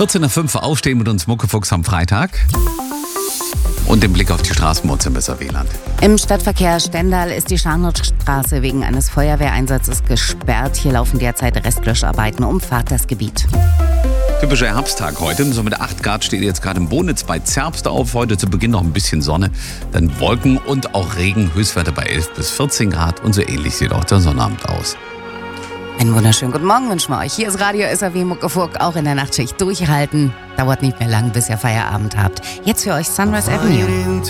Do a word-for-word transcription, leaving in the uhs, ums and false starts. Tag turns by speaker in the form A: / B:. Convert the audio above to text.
A: vierzehn nach fünf aufstehen mit uns Muckefuchs am Freitag. Und den Blick auf die Straßenmods im Weserwieland.
B: Im Stadtverkehr Stendal ist die Scharnhorststraße wegen eines Feuerwehreinsatzes gesperrt. Hier laufen derzeit Restlöscharbeiten, umfahrt das Gebiet.
A: Typischer Herbsttag heute. So mit acht Grad steht jetzt gerade im Bonitz bei Zerbst auf. Heute zu Beginn noch ein bisschen Sonne, dann Wolken und auch Regen. Höchstwerte bei elf bis vierzehn Grad und so ähnlich sieht auch der Sonnabend aus.
B: Einen wunderschönen guten Morgen wünschen wir euch. Hier ist Radio S R W Muckefuck, auch in der Nachtschicht durchhalten. Dauert nicht mehr lang, bis ihr Feierabend habt. Jetzt für euch Sunrise Avenue.